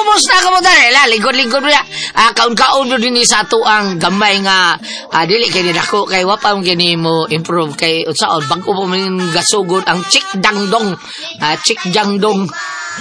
kumusta ka mo dali? Ligod-ligod mo ya. Kaon-kaon mo din sa ato ang gamay nga dili kay nako kay wa pa gini mo improve kay unsaon bag-o mo gasugod ang Chik Jangdong. Chik Jangdong.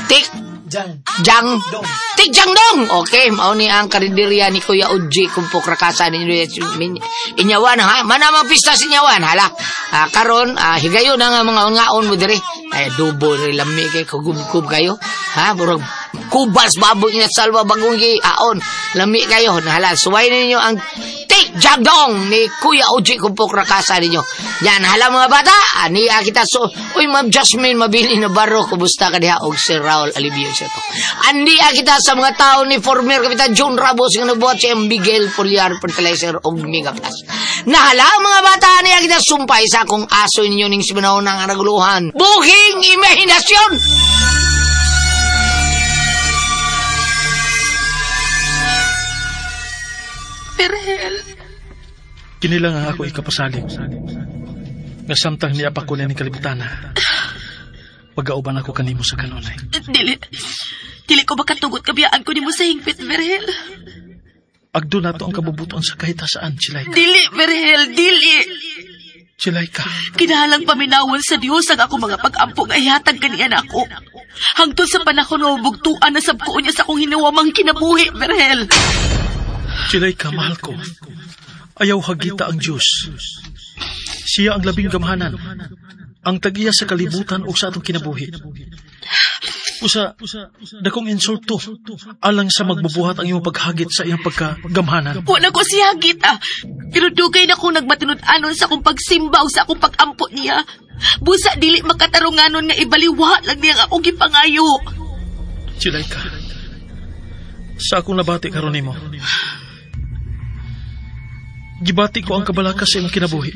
Tik Jangdong. Okay, mao ni ang karinderya ni Kuya Uji kumpok rakasan ninyo inyawan ha. Manamang pista sa inyawan hala. Karon higayon na nga mga ngaon mo dire. Ay dubo ri lami kay kugub kayo. Ha, burog kubas baboy nga salwa bagong aon. Lami kayo. Hala, suway ninyo ang Tik Jangdong ni Kuya Uji kumpok rakasan ninyo. Yan hala mga bata. Ani kita uy Ma'am Jasmine mabili na baro kumusta ka diha og si Raul Alibio sa to. Andi kita sa mga tao ni former Kapitan John Rabos nga nabuhat si Miguel Poliar Fertilizer og Mega Plus. Nahala mga bata niya kita sumpay sa akong aso ninyo ning simanahon ng naguluhan. Buking imahinasyon! Perhel. Kinilang nga ako ikapasalig. Nga samtang niya pa ko na ni kalibutan. Pag-auban ako kanimo sa kanunay. Dili ko makatugot kabiyaan ko nimo sa hingpit, Perhel. Agdo na to ang kabubuton sa kahit saan, Chilayka. Dili, Perhel, dili. Chilayka. Kinahalang paminawon sa Diyos ang ako mga pag-ampo nga ihatag kaniyan ako. Hangtod sa panahon na bugtuan na sabko niya sa akong hinuwamang kinabuhi, Perhel. Chilayka, mahal ko. Ayaw hagita ang Diyos. Siya ang labing gamhanan. Ang tagiya sa kalibutan o sa atong kinabuhi. Usa, dakong insulto alang sa magbubuhat ang iyong paghagit sa iyong pagkagamhanan. Wala ko siya hagit Pero dugay na kong nagmatinud-anon sa akong pagsimba o sa akong pag-ampo niya. Busa dili makatarunganon nga ibaliwa lang niya akong gipangayo. Chilayka, sa akong nabati karon nimo. Gibati ko ang kabalakas sa iyong kinabuhi.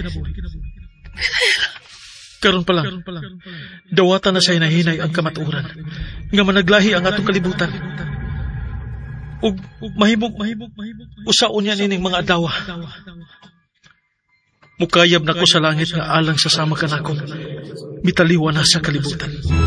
Karon pa lang, dawatan na sa hinahinay ang kamaturan, nga managlahi ang atong kalibutan. Ug mahimog, usaon yan ining mga adawa. Mukayab na ko sa langit nga alang sa sama ka nakong mitaliwa na sa kalibutan.